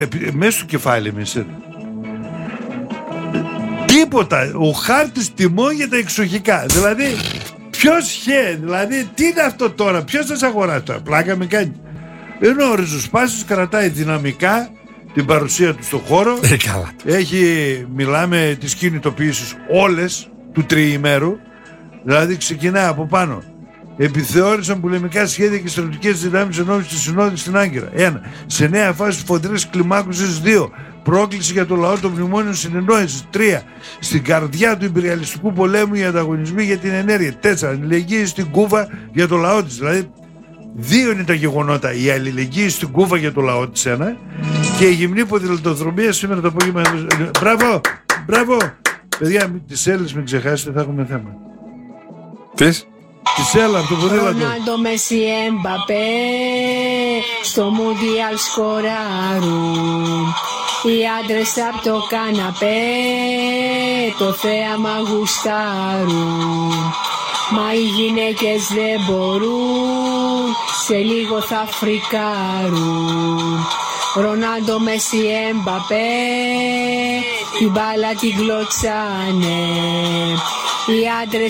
Μέσα στο κεφάλι εμείς. Τίποτα. Ο χάρτης τιμών για τα εξοχικά. Δηλαδή, ποιος δηλαδή, τι είναι αυτό τώρα, ποιος θα σε αγοράσει τώρα, πλάκα με κάνει. Ενώ ο ριζοσπάσιος κρατάει δυναμικά την παρουσία του στον χώρο. Μιλάμε τις κινητοποιήσεις όλες του τριημέρου. Δηλαδή ξεκινάει από πάνω. Επιθεώρησαν πολεμικά σχέδια και στρατιωτικές δυνάμεις ενόψει της Συνόδου στην Άγκυρα. 1. Σε νέα φάση φοντρές κλιμάκωσης. 2. Πρόκληση για το λαό των μνημόνιων συνεννόησης. 3. Στην καρδιά του υπεριαλιστικού πολέμου οι ανταγωνισμοί για την ενέργεια. 4. Αλληλεγγύη στην Κούβα για το λαό της. Δηλαδή, 2 είναι τα γεγονότα. Η αλληλεγγύη στην Κούβα για το λαό της, 1. Και η γυμνή ποδηλατοδρομία σήμερα το απόγευμα. Μπράβο! Μπράβο! Παιδιά, τις Έλληνες μην ξεχάσετε, θα έχουμε θέμα. Τις? Τη Έλα από το ποδήλατο. Ρονάλντο, Μέση, Εμπαπέ στο Μουντιάλ σκοράρουν. Οι άντρες απ' το καναπέ το θέαμα γουστάρουν. Μα οι γυναίκες δεν μπορούν, σε λίγο θα φρικάρουν. Ρονάλντο, Μέση, Εμπαπέ την μπάλα την κλωτσάνε. Οι άντρες